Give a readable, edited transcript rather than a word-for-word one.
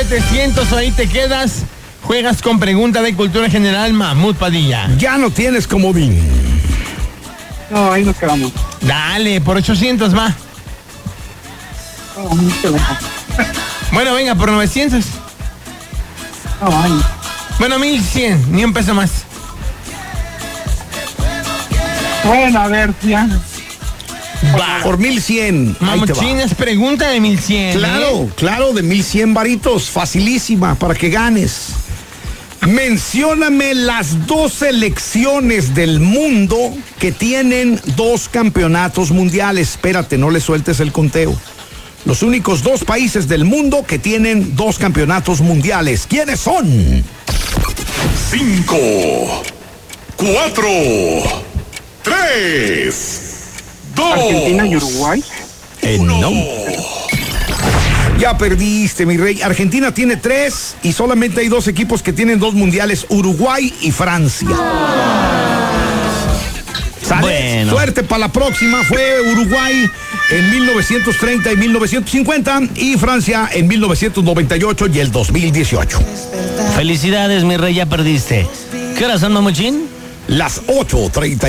700, ahí te quedas. Juegas con pregunta de cultura general, Mahmoud Padilla. Ya no tienes comodín. No, ahí nos quedamos. Dale, por 800 va. No, mucho mejor. Bueno, venga, por 900. No, ahí. Bueno, 1100, ni un peso más. Bueno, a ver, ya. Va. Por 1100. Ahí te va. Mamuchín, es pregunta de 1100. Claro, claro, de 1100 varitos. Facilísima para que ganes. Mencióname las 2 selecciones del mundo que tienen 2 campeonatos mundiales. Espérate, no le sueltes el conteo. Los únicos 2 países del mundo que tienen 2 campeonatos mundiales. ¿Quiénes son? 5, 4, 3, 2. Argentina y Uruguay. No. Ya perdiste, mi rey. Argentina tiene 3 y solamente hay 2 equipos que tienen 2 mundiales, Uruguay y Francia. ¿Sale? Bueno. Suerte para la próxima. Fue Uruguay en 1930 y 1950 y Francia en 1998 y el 2018. Felicidades, mi rey, ya perdiste. ¿Qué horas son, Mamuchín? Las 8:30.